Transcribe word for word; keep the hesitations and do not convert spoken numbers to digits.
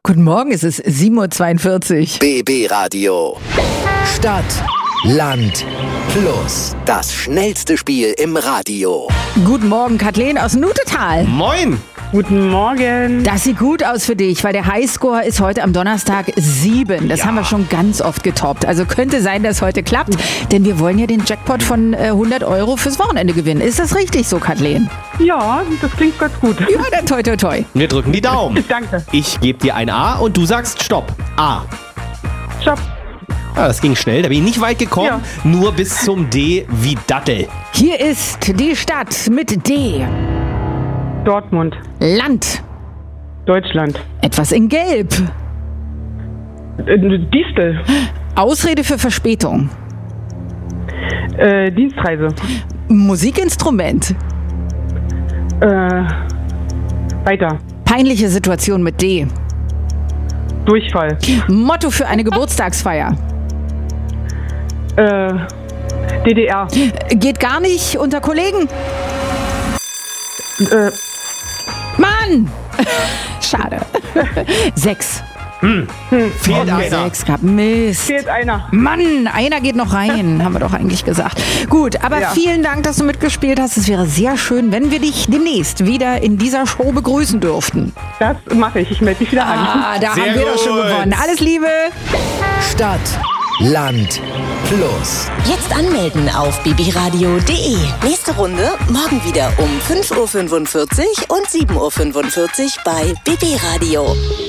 Guten Morgen, es ist sieben Uhr zweiundvierzig. B B Radio. Stadt, Land, Plus. Das schnellste Spiel im Radio. Guten Morgen, Kathleen aus Nutetal. Moin! Guten Morgen. Das sieht gut aus für dich, weil der Highscore ist heute am Donnerstag sieben. Das Ja. haben wir schon ganz oft getoppt. Also könnte sein, dass heute klappt, denn wir wollen ja den Jackpot von äh, hundert Euro fürs Wochenende gewinnen. Ist das richtig so, Kathleen? Ja, das klingt ganz gut. Ja, dann toi, toi, toi. Wir drücken die Daumen. Danke. Ich gebe dir ein A und du sagst Stopp. A. Stopp. Ja, das ging schnell, da bin ich nicht weit gekommen. Ja. Nur bis zum D wie Dattel. Hier ist die Stadt mit D. Dortmund. Land. Deutschland. Etwas in Gelb. Äh, Distel. Ausrede für Verspätung. Äh, Dienstreise. Musikinstrument. Äh, weiter. Peinliche Situation mit D. Durchfall. Motto für eine Geburtstagsfeier. Äh, D D R. Geht gar nicht unter Kollegen. Äh, Mann! Schade. Sechs. Fehlt einer. Sechs gab Mist. fehlt einer. Mann, einer geht noch rein, haben wir doch eigentlich gesagt. Gut, aber Ja. vielen Dank, dass du mitgespielt hast. Es wäre sehr schön, wenn wir dich demnächst wieder in dieser Show begrüßen dürften. Das mache ich. Ich melde mich wieder an. Ah, da Sehr haben wir doch schon gut. gewonnen. Alles Liebe. Stadt, Land, Plus. Jetzt anmelden auf bbradio punkt de. Nächste Runde morgen wieder um fünf Uhr fünfundvierzig und sieben Uhr fünfundvierzig bei B B Radio.